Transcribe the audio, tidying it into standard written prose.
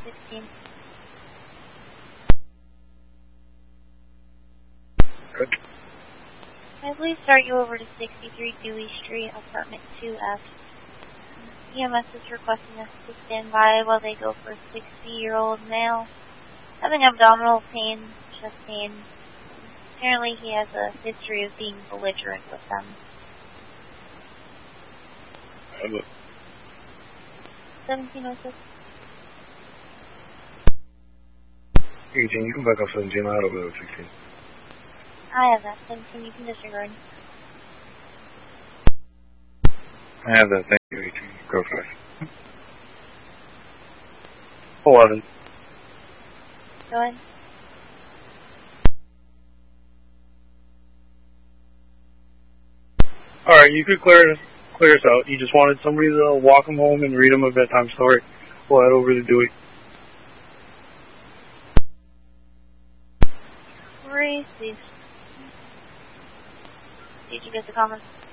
16. Good. Can I please start you over to 63 Dewey Street, apartment 2F? EMS is requesting us to stand by while they go for a 60-year-old male having abdominal pain, chest pain. Apparently he has a history of being belligerent with them. 1706. 18, you can back up 17, I'll head over to 16. I have that. 17, you can disregard. I have that, thank you, 18. Go for it. 11. Go ahead. Alright, you could clear us out. You just wanted somebody to walk him home and read him a bedtime story. We'll head over to Dewey. Receive. Did you get the comments?